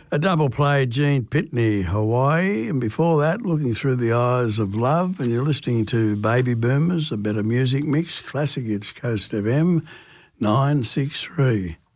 A double play, Gene Pitney, Hawaii, and before that, Looking Through the Eyes of Love, and you're listening to Baby Boomers, a better music mix, classic, it's Coast FM 963.